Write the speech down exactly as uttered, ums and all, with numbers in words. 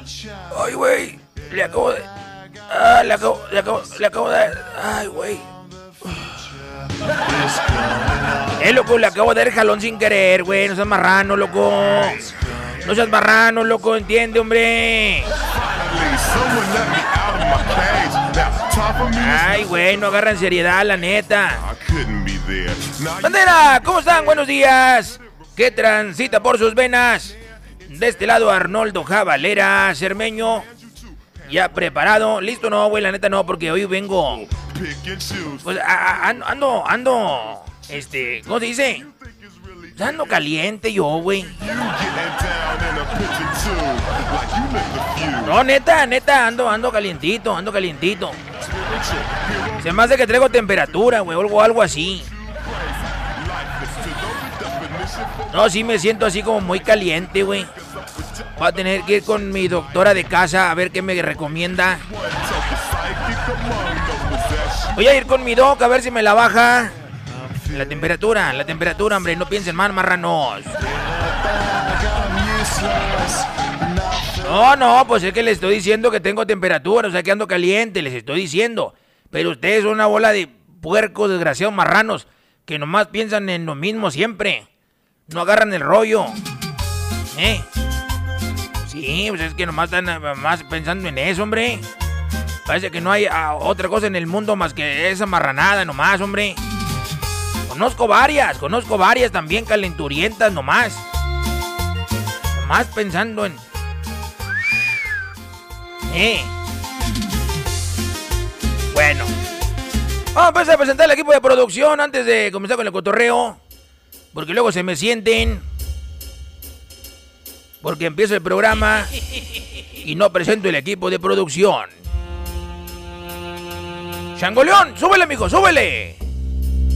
Ay, güey. Le acabo de... Ah, le acabo, le acabo, le acabo de... Ay, güey. Eh, loco, le acabo de dar el jalón sin querer, güey. No seas marrano, loco. No seas marrano, loco, entiende, hombre. Ay, güey, no agarran seriedad, la neta. Bandera, ¿cómo están? Buenos días. ¿Qué transita por sus venas? De este lado, Arnoldo Jabalera, Cermeño. Ya preparado. ¿Listo? No, güey, la neta no, porque hoy vengo... Pues a, a, ando, ando... Este, ¿cómo se dice? Pues ando caliente yo, güey. No, neta, neta, ando, ando calientito, ando calientito. Se me hace que traigo temperatura, güey, o algo, algo así. No, sí me siento así como muy caliente, güey. Voy a tener que ir con mi doctora de casa a ver qué me recomienda. Voy a ir con mi doc a ver si me la baja. La temperatura, la temperatura, hombre, no piensen mal, marranos. No, no, pues es que les estoy diciendo que tengo temperatura, o sea que ando caliente, les estoy diciendo. Pero ustedes son una bola de puercos, desgraciados marranos, que nomás piensan en lo mismo siempre. No agarran el rollo. ¿Eh? Sí, pues es que nomás están más pensando en eso, hombre. Parece que no hay ah, otra cosa en el mundo más que esa marranada nomás, hombre. Conozco varias, conozco varias también calenturientas nomás. Nomás pensando en... Eh. Bueno. Vamos pues a presentar al equipo de producción antes de comenzar con el cotorreo. Porque luego se me sienten. Porque empiezo el programa y no presento el equipo de producción. Changoleón, súbele, mijo, súbele.